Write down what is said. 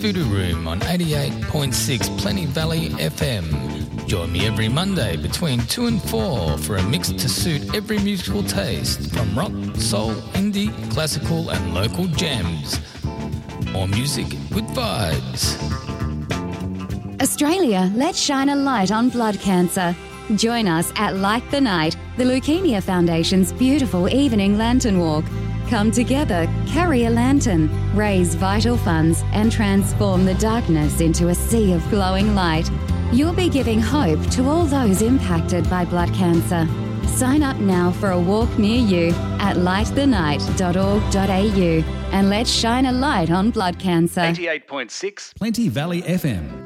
Voodoo Room on 88.6 Plenty Valley FM. Join me every Monday between 2 and 4 for a mix to suit every musical taste, from rock, soul, indie, classical and local jams. More music, good vibes. Australia, let's shine a light on blood cancer. Join us at Light the Night, the Leukemia Foundation's beautiful evening lantern walk. Come together, carry a lantern, raise vital funds and transform the darkness into a sea of glowing light. You'll be giving hope to all those impacted by blood cancer. Sign up now for a walk near you at lightthenight.org.au and let's shine a light on blood cancer. 88.6 Plenty Valley FM.